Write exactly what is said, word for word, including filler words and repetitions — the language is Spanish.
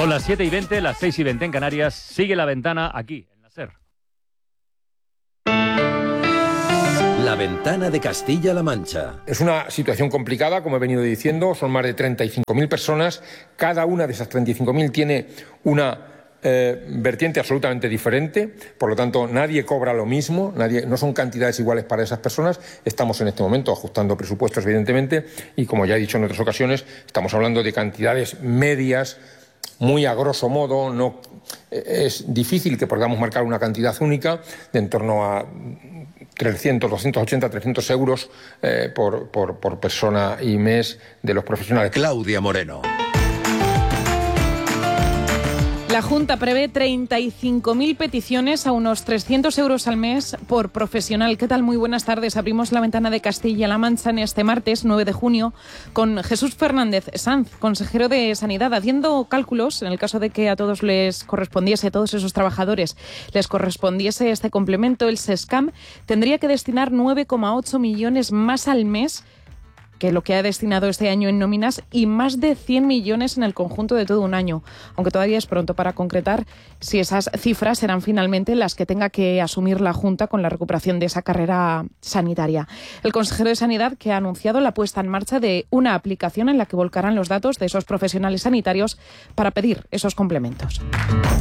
Son las siete y veinte, las seis y veinte en Canarias. Sigue La Ventana aquí, en la SER. La Ventana de Castilla-La Mancha. Es una situación complicada, como he venido diciendo. Son más de treinta y cinco mil personas. Cada una de esas treinta y cinco mil tiene una eh, vertiente absolutamente diferente. Por lo tanto, nadie cobra lo mismo. Nadie, no son cantidades iguales para esas personas. Estamos en este momento ajustando presupuestos, evidentemente. Y como ya he dicho en otras ocasiones, estamos hablando de cantidades medias, muy a grosso modo. No, es difícil que podamos marcar una cantidad única de en torno a trescientos, doscientos ochenta, trescientos euros eh, por, por, por persona y mes de los profesionales. Claudia Moreno. La Junta prevé treinta y cinco mil peticiones a unos trescientos euros al mes por profesional. ¿Qué tal? Muy buenas tardes. Abrimos La Ventana de Castilla-La Mancha en este martes nueve de junio con Jesús Fernández Sanz, consejero de Sanidad, haciendo cálculos en el caso de que a todos les correspondiese, a todos esos trabajadores les correspondiese este complemento. El SESCAM tendría que destinar nueve coma ocho millones más al mes que lo que ha destinado este año en nóminas y más de cien millones en el conjunto de todo un año, aunque todavía es pronto para concretar si esas cifras serán finalmente las que tenga que asumir la Junta con la recuperación de esa carrera sanitaria. El consejero de Sanidad, que ha anunciado la puesta en marcha de una aplicación en la que volcarán los datos de esos profesionales sanitarios para pedir esos complementos.